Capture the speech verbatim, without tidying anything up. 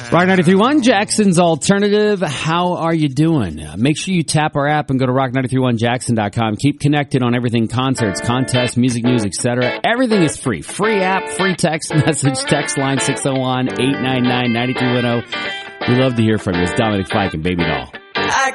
Rock ninety-three point one, Jackson's Alternative. How are you doing? Uh, make sure you tap our app and go to rock nine three one jackson dot com. Keep connected on everything, concerts, contests, music news, et cetera. Everything is free. Free app, free text message, text line six oh one, eight nine nine, nine three one oh. We love to hear from you. It's Dominic Fike and Baby Doll.